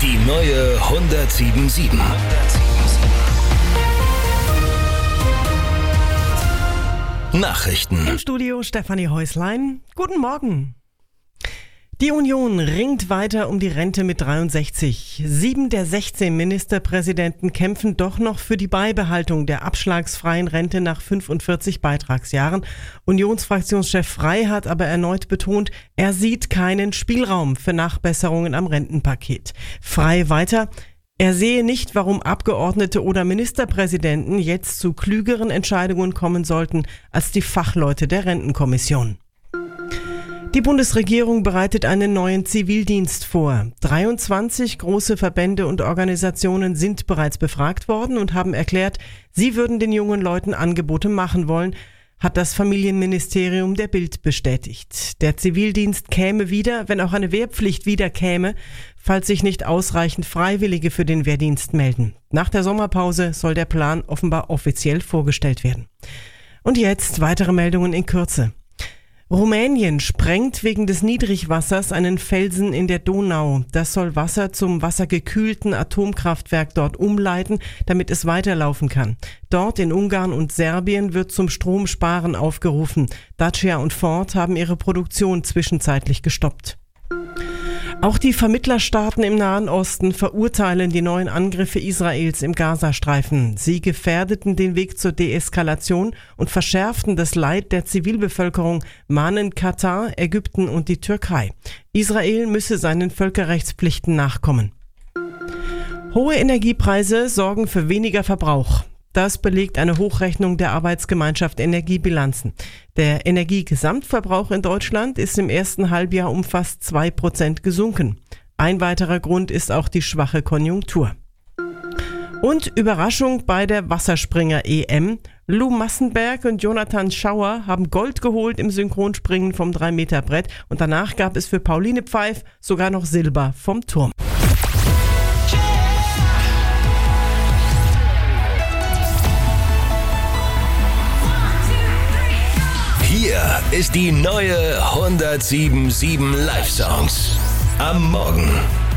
Die neue 107.7. Nachrichten. Im Studio Stefanie Häuslein. Guten Morgen. Die Union ringt weiter um die Rente mit 63. 7 der 16 Ministerpräsidenten kämpfen doch noch für die Beibehaltung der abschlagsfreien Rente nach 45 Beitragsjahren. Unionsfraktionschef Frey hat aber erneut betont, er sieht keinen Spielraum für Nachbesserungen am Rentenpaket. Frey weiter: Er sehe nicht, warum Abgeordnete oder Ministerpräsidenten jetzt zu klügeren Entscheidungen kommen sollten als die Fachleute der Rentenkommission. Die Bundesregierung bereitet einen neuen Zivildienst vor. 23 große Verbände und Organisationen sind bereits befragt worden und haben erklärt, sie würden den jungen Leuten Angebote machen wollen, hat das Familienministerium der Bild bestätigt. Der Zivildienst käme wieder, wenn auch eine Wehrpflicht wieder käme, falls sich nicht ausreichend Freiwillige für den Wehrdienst melden. Nach der Sommerpause soll der Plan offenbar offiziell vorgestellt werden. Und jetzt weitere Meldungen in Kürze. Rumänien sprengt wegen des Niedrigwassers einen Felsen in der Donau. Das soll Wasser zum wassergekühlten Atomkraftwerk dort umleiten, damit es weiterlaufen kann. Dort in Ungarn und Serbien wird zum Stromsparen aufgerufen. Dacia und Ford haben ihre Produktion zwischenzeitlich gestoppt. Auch die Vermittlerstaaten im Nahen Osten verurteilen die neuen Angriffe Israels im Gazastreifen. Sie gefährdeten den Weg zur Deeskalation und verschärften das Leid der Zivilbevölkerung, mahnen Katar, Ägypten und die Türkei. Israel müsse seinen Völkerrechtspflichten nachkommen. Hohe Energiepreise sorgen für weniger Verbrauch. Das belegt eine Hochrechnung der Arbeitsgemeinschaft Energiebilanzen. Der Energiegesamtverbrauch in Deutschland ist im ersten Halbjahr um fast 2% gesunken. Ein weiterer Grund ist auch die schwache Konjunktur. Und Überraschung bei der Wasserspringer-EM. Lou Massenberg und Jonathan Schauer haben Gold geholt im Synchronspringen vom 3-Meter-Brett. Und danach gab es für Pauline Pfeif sogar noch Silber vom Turm. Hier ist die neue 107.7 Live-Songs. Am Morgen.